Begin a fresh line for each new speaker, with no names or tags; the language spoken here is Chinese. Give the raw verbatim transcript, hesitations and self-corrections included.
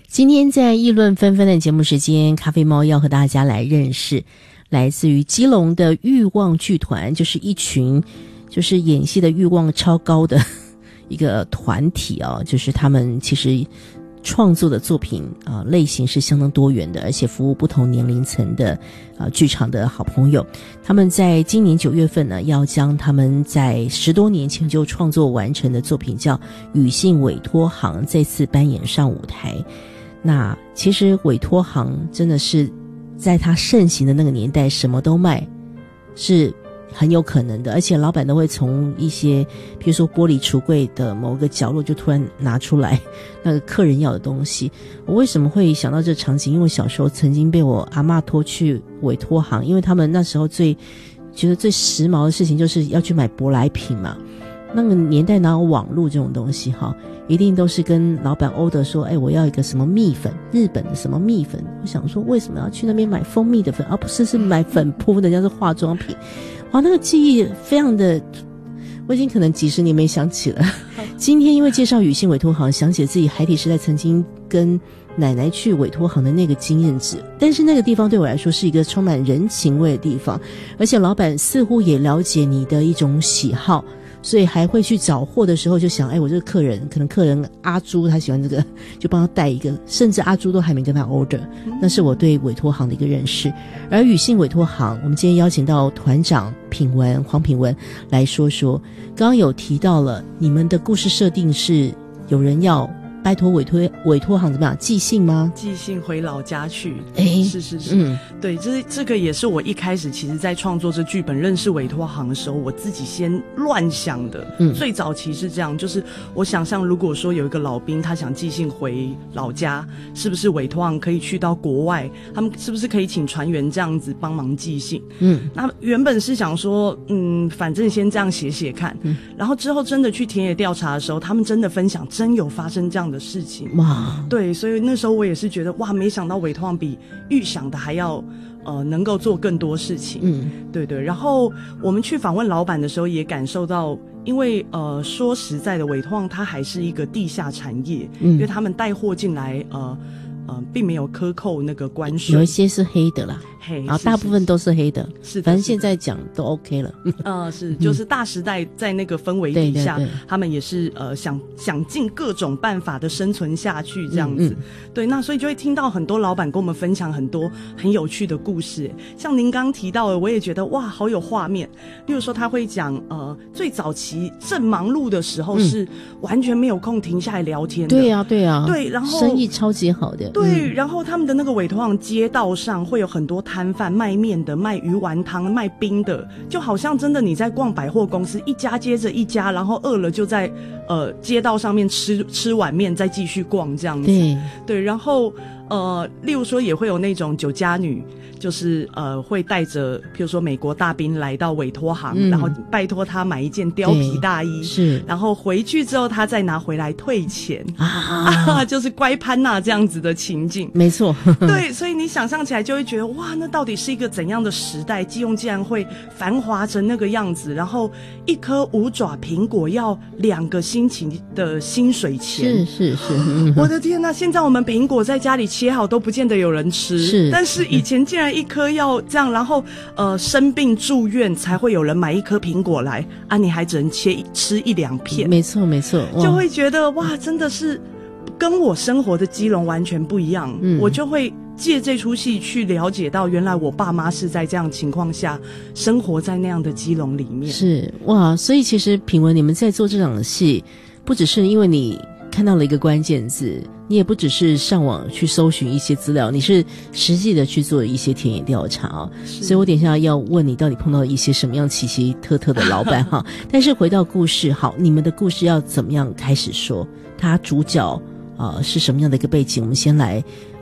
今天在议论纷纷的节目时间，咖啡猫要和大家来认识来自于基隆的欲望剧团，就是一群就是演戏的欲望超高的一个团体哦，就是他们其实创作的作品啊、呃、类型是相当多元的，而且服务不同年龄层的啊、呃、剧场的好朋友。他们在今年九月份呢，要将他们在十多年前就创作完成的作品叫《语信委托行》再次搬演上舞台。那其实委托行真的是在它盛行的那个年代，什么都卖是很有可能的，而且老板都会从一些比如说玻璃橱柜的某个角落就突然拿出来那个客人要的东西。我为什么会想到这场景？因为小时候曾经被我阿嬷拖去委托行，因为他们那时候最觉得最时髦的事情就是要去买舶来品嘛，那个年代哪有网络这种东西哈，一定都是跟老板 order 说，哎，我要一个什么蜜粉，日本的什么蜜粉。我想说为什么要去那边买蜂蜜的粉，而、啊、不是是买粉扑的，人家是化妆品。哇，那个记忆非常的，我已经可能几十年没想起了。今天因为介绍语信委托行，想起自己孩提时代曾经跟奶奶去委托行的那个经验值，但是那个地方对我来说是一个充满人情味的地方，而且老板似乎也了解你的一种喜好，所以还会去找货的时候就想，哎，我这个客人可能客人阿朱他喜欢这个，就帮他带一个，甚至阿朱都还没跟他 order。 那是我对委托行的一个认识。而语信委托行，我们今天邀请到团长品文黄品文来说说，刚刚有提到了你们的故事设定是有人要拜托委托委托行怎么样寄信吗？
寄信回老家去。
哎，
是是是，
嗯，
对，这这个也是我一开始其实在创作这剧本认识委托行的时候，我自己先乱想的。嗯，最早期是这样，就是我想象如果说有一个老兵他想寄信回老家，是不是委托行可以去到国外，他们是不是可以请船员这样子帮忙寄信？嗯，那原本是想说，嗯，反正先这样写写看。嗯，然后之后真的去田野调查的时候，他们真的分享真有发生这样的事情。
哇，
对，所以那时候我也是觉得，哇，没想到委托行比预想的还要呃能够做更多事情。嗯，对对。然后我们去访问老板的时候，也感受到，因为呃说实在的，委托行它还是一个地下产业。嗯，因为他们带货进来，呃呃，并没有克扣那个关税，
有一些是黑的啦，
黑，
然后大部分都是黑的，
是，
反正现在讲都 OK 了。
呃，是，就是大时代在那个氛围底下，对对对，他们也是呃想想尽各种办法的生存下去这样子。嗯嗯，对，那所以就会听到很多老板跟我们分享很多很有趣的故事，像您刚提到的，我也觉得哇，好有画面。例如说他会讲，呃，最早期正忙碌的时候是完全没有空停下来聊天的。
对啊，对啊，
对，然后
生意超级好的。
对，嗯，然后他们的那个委托行街道上会有很多摊贩，卖面的、卖鱼丸汤、卖冰的，就好像真的你在逛百货公司，一家接着一家，然后饿了就在呃街道上面吃吃碗面，再继续逛这样子。对对，然后呃，例如说也会有那种酒家女，就是呃会带着譬如说美国大兵来到委托行，嗯，然后拜托他买一件貂皮大衣，是，然后回去之后他再拿回来退钱啊，啊就是乖潘娜这样子的情境。
没错。
对，所以你想象起来就会觉得，哇，那到底是一个怎样的时代？基隆竟然会繁华成那个样子，然后一颗五爪苹果要两个星期的薪水钱。是是是，嗯，我的天哪！现在我们苹果在家里切好都不见得有人吃，是，但是以前竟然一颗要这样，然后呃生病住院才会有人买一颗苹果来啊，你还只能切吃一两片。没错没错，就会觉得哇，真的是跟我生活的基隆完全不一样。嗯，我就会借这出戏去了解到，原来我爸妈是在这样情况下生活在那样的基隆里面。是
哇，所以其实品文你们在做这场戏，不只是因为你看到了一个关键字，你也不只是上网去搜寻一些资料，你是实际的去做一些田野调查哦。所以我等一下要问你到底碰到一些什么样奇奇特特的老板哈。但是回到故事，好，你们的故事要怎么样开始说？他主角呃是什么样的一个背景？我们先来